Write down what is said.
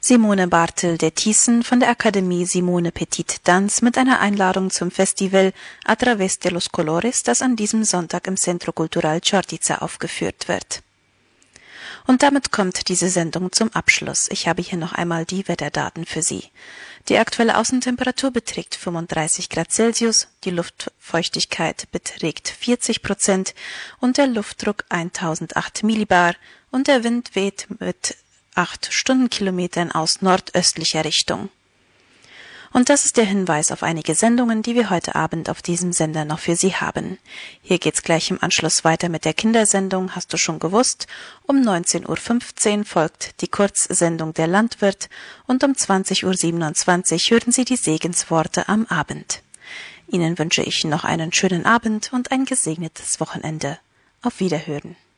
Simone Bartel de Thiessen von der Akademie Simone Petit Danz mit einer Einladung zum Festival A través de los colores, das an diesem Sonntag im Centro Cultural Chortiza aufgeführt wird. Und damit kommt diese Sendung zum Abschluss. Ich habe hier noch einmal die Wetterdaten für Sie. Die aktuelle Außentemperatur beträgt 35 Grad Celsius, die Luftfeuchtigkeit beträgt 40% und der Luftdruck 1008 Millibar und der Wind weht mit 8 Stundenkilometern aus nordöstlicher Richtung. Und das ist der Hinweis auf einige Sendungen, die wir heute Abend auf diesem Sender noch für Sie haben. Hier geht's gleich im Anschluss weiter mit der Kindersendung, hast du schon gewusst? Um 19:15 Uhr folgt die Kurzsendung Der Landwirt und um 20:27 Uhr hören Sie die Segensworte am Abend. Ihnen wünsche ich noch einen schönen Abend und ein gesegnetes Wochenende. Auf Wiederhören.